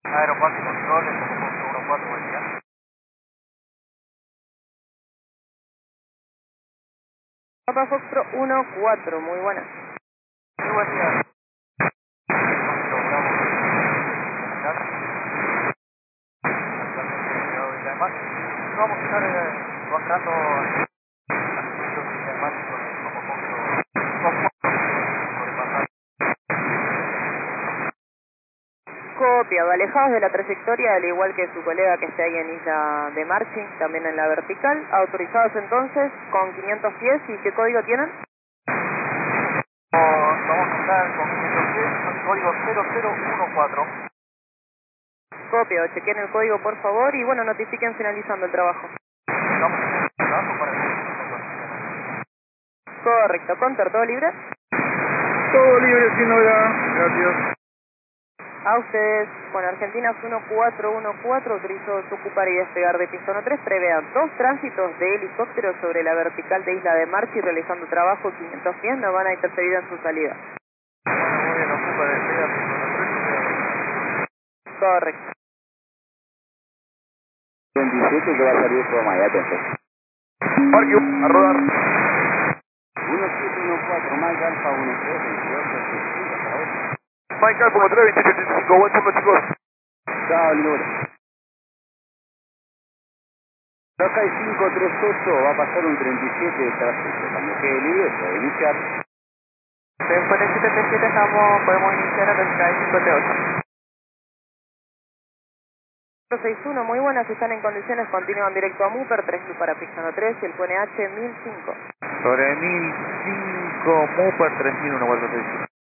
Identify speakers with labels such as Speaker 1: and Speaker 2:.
Speaker 1: Aeropuerto Control, el 1.14, buen día.
Speaker 2: Papa Foxtrot 1-4, muy buenas.
Speaker 1: Sí, buen día. Logramos comunicar. Actualmente llegado Isla de Mar. Vamos a estar encontrando aspectos de Isla de Mar como punto sobrepasar.
Speaker 2: Copiado, alejados de la trayectoria, al igual que su colega que está ahí en Isla de Marching, también en la vertical. Autorizados entonces con 500 pies. ¿Y qué código tienen?
Speaker 1: Vamos a estar con 510, código 0014.
Speaker 2: Copiado, chequen el código por favor y bueno, notifiquen finalizando el trabajo.
Speaker 1: Estamos en el trabajo para que
Speaker 2: Correcto, Counter, ¿todo libre?
Speaker 1: todo libre, sin novedad. Gracias.
Speaker 2: A ustedes, bueno, Argentinas 1414 autorizó ocupar y despegar de pista 13, prevean 2 tránsitos de helicópteros sobre la vertical de Isla de Marchi realizando trabajo 500 pies, no van a interferir en su salida.
Speaker 1: Bueno, muy bien, ocupa de Pega 513.
Speaker 2: Correcto.
Speaker 3: 27 que va a salir por Mayate.
Speaker 1: Parque, a rodar.
Speaker 3: 1714, Mike Alfa 13, 22, 65, para vos.
Speaker 1: Mike Alfa 3, 2785, buen turno chicos.
Speaker 3: Chao, libre. Acá hay 538, va a pasar un 37 de tráfico. Cuando quede libre, puede iniciar.
Speaker 2: Después del 737 podemos iniciar a velocidad de 538. 61, muy buenas, están en condiciones, continúan directo a Mooper, 3 Club para pista 3 y el QNH 1005.
Speaker 1: Sobre 1005, Mooper 3001, vuelvo a decir.